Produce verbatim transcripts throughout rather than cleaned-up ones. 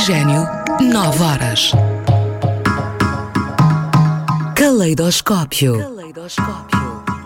Oxigênio, nove horas. Caleidoscópio. Caleidoscópio.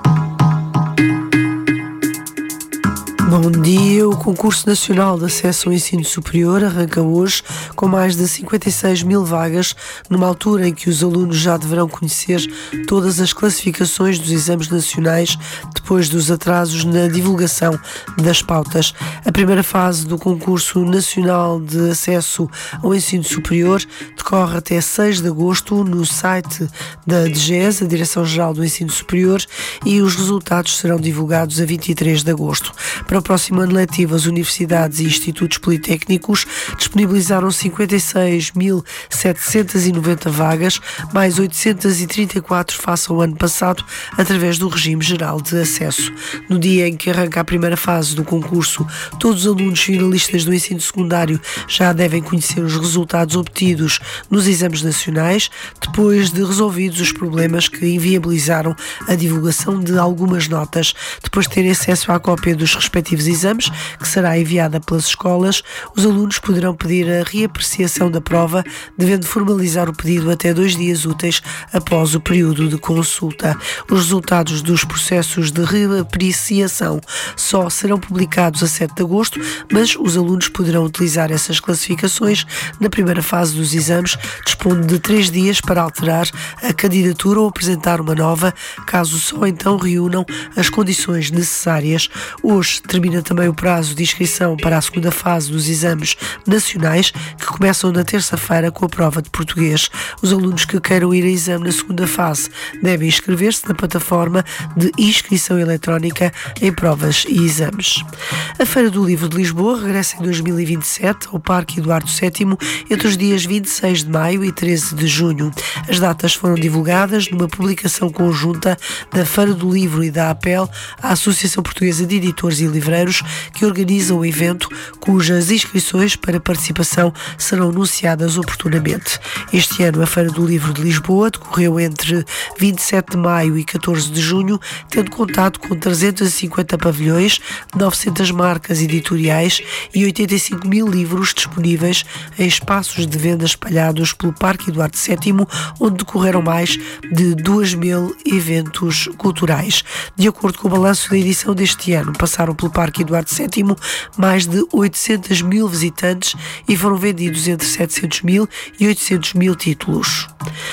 Bom dia, o Concurso Nacional de Acesso ao Ensino Superior arranca hoje com mais de cinquenta e seis mil vagas, numa altura em que os alunos já deverão conhecer todas as classificações dos exames nacionais depois dos atrasos na divulgação das pautas. A primeira fase do Concurso Nacional de Acesso ao Ensino Superior decorre até seis de agosto no site da D G E S, a Direção-Geral do Ensino Superior, e os resultados serão divulgados a vinte e três de agosto. Para o próximo ano letivo, as universidades e institutos politécnicos disponibilizaram cinquenta e seis mil setecentas e noventa vagas, mais oitocentas e trinta e quatro face ao ano passado, através do regime geral de acesso. No dia em que arranca a primeira fase do concurso, todos os alunos finalistas do ensino secundário já devem conhecer os resultados obtidos nos exames nacionais, depois de resolvidos os problemas que inviabilizaram a divulgação de algumas notas. Depois de terem acesso à cópia dos respectivos exames, que será enviada pelas escolas, os alunos poderão pedir a reapreciação da prova, devendo formalizar o pedido até dois dias úteis após o período de consulta. Os resultados dos processos de reapreciação só serão publicados a sete de agosto, mas os alunos poderão utilizar essas classificações na primeira fase dos exames, dispondo de três dias para alterar a candidatura ou apresentar uma nova, caso só então reúnam as condições necessárias. Hoje termina também o prazo de inscrição para a segunda fase dos exames nacionais, que começam na terça-feira com a prova de português. Os alunos que queiram ir a exame na segunda fase devem inscrever-se na plataforma de inscrição eletrónica em provas e exames. A Feira do Livro de Lisboa regressa em dois mil e vinte e sete ao Parque Eduardo sétimo entre os dias vinte e seis de maio e treze de junho. As datas foram divulgadas numa publicação conjunta da Feira do Livro e da APEL, a Associação Portuguesa de Editores e Livreiros, que organizam o evento, cujas inscrições para participação serão anunciadas oportunamente. Este ano a Feira do Livro de Lisboa decorreu entre vinte e sete de maio e catorze de junho, tendo contado com trezentos e cinquenta pavilhões, novecentas marcas editoriais e oitenta e cinco mil livros disponíveis em espaços de venda espalhados pelo Parque Eduardo sétimo, onde decorreram mais de dois mil eventos culturais. De acordo com o balanço da edição deste ano, passaram pelo Parque Eduardo sétimo mais de oitocentos mil visitantes e foram vendidos entre setecentos mil e oitocentos mil títulos.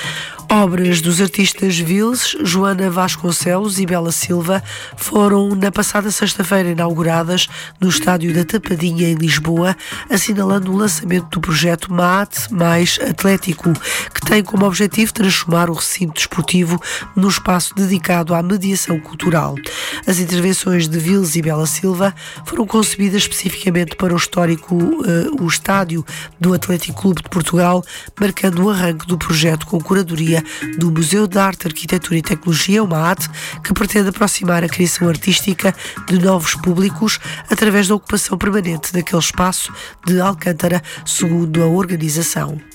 Obras dos artistas Vils, Joana Vasconcelos e Bela Silva foram na passada sexta-feira inauguradas no Estádio da Tapadinha, em Lisboa, assinalando o lançamento do projeto MAAT mais Atlético, que tem como objetivo transformar o recinto desportivo num espaço dedicado à mediação cultural. As intervenções de Vils e Bela Silva foram concebidas especificamente para o histórico uh, o Estádio do Atlético Clube de Portugal, marcando o arranque do projeto com curadoria do Museu de Arte, Arquitetura e Tecnologia, o MAAT, que pretende aproximar a criação artística de novos públicos através da ocupação permanente daquele espaço de Alcântara, segundo a organização.